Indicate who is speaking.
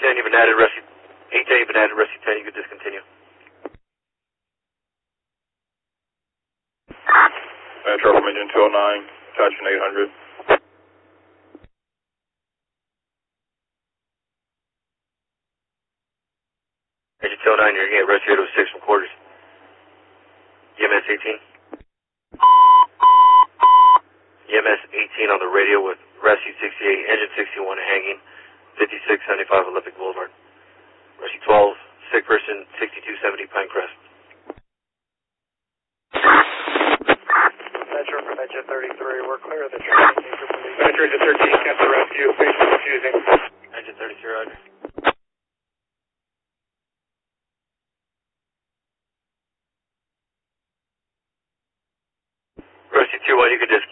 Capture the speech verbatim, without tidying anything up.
Speaker 1: ten, you've been added, rescue, eight ten, you've been added, rescue ten, you can discontinue.
Speaker 2: Metro from engine two oh nine, attachment eight hundred.
Speaker 1: Engine two oh nine, you're getting rescue eight oh six from quarters. E M S eighteen. E M S eighteen on the radio with rescue sixty-eight, engine sixty-one hanging, fifty-six seventy-five Olympic Boulevard. Rescue twelve, sick person, sixty-two seventy Pinecrest.
Speaker 3: Metro from engine thirty-three, we're clear of the train.
Speaker 4: Metro engine thirteen, cancel rescue, patient refusing.
Speaker 1: Engine thirty-three, roger. Rescue two one, you can discontinue.